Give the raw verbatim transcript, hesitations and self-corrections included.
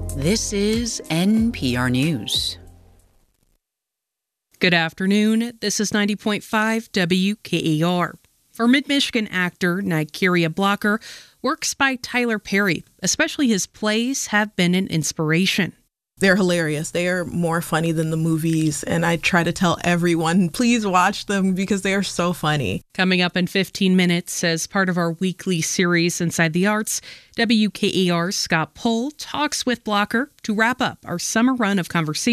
This is N P R News. Good afternoon. This is ninety point five W K A R. For Mid-Michigan actor Nykeria Blocker, works by Tyler Perry, especially his plays, have been an inspiration. They're hilarious. They are more funny than the movies, and I try to tell everyone, please watch them because they are so funny. Coming up in fifteen minutes, as part of our weekly series Inside the Arts, W K A R's Scott Pohl talks with Blocker to wrap up our summer run of conversation.